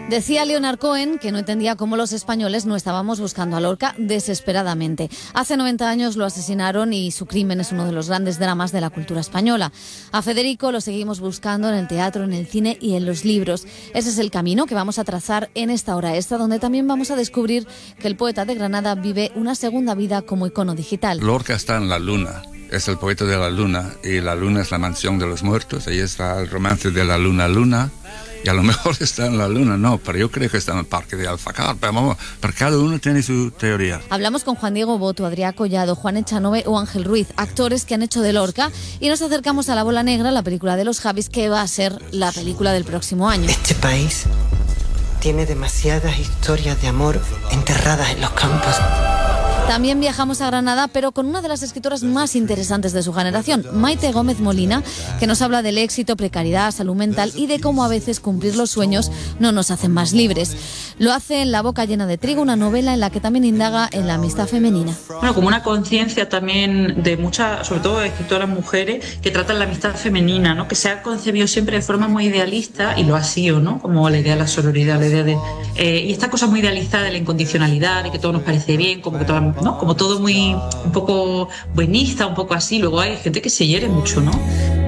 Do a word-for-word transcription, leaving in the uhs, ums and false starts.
Decía Leonard Cohen que no entendía cómo los españoles no estábamos buscando a Lorca desesperadamente. Hace noventa años lo asesinaron y su crimen es uno de los grandes dramas de la cultura española. A Federico lo seguimos buscando en el teatro, en el cine y en los libros. Ese es el camino que vamos a trazar en esta hora extra, donde también vamos a descubrir que el poeta de Granada vive una segunda vida como icono digital. Lorca está en la luna. Es el poeta de la luna y la luna es la mansión de los muertos. Ahí está el romance de la luna luna y a lo mejor está en la luna, no, pero yo creo que está en el parque de Alfacar. Pero vamos, pero cada uno tiene su teoría. Hablamos con Juan Diego Boto, Adrià Collado, Juan Echanove o Ángel Ruiz, actores que han hecho de Lorca, y nos acercamos a La Bola Negra, la película de los Javis, que va a ser la película del próximo año. Este país tiene demasiadas historias de amor enterradas en los campos. También viajamos a Granada, pero con una de las escritoras más interesantes de su generación, Maite Gómez Molina, que nos habla del éxito, precariedad, salud mental y de cómo a veces cumplir los sueños no nos hacen más libres. Lo hace en La boca llena de trigo, una novela en la que también indaga en la amistad femenina. Bueno, como una conciencia también de muchas, sobre todo de escritoras mujeres, que tratan la amistad femenina, ¿no? Que se ha concebido siempre de forma muy idealista, y lo ha sido, ¿no? Como la idea de la sororidad, la idea de... Eh, y esta cosa muy idealizada de la incondicionalidad, de que todo nos parece bien, como que todo, ¿no? Como todo muy un poco buenista, un poco así. Luego hay gente que se hiere mucho, ¿no?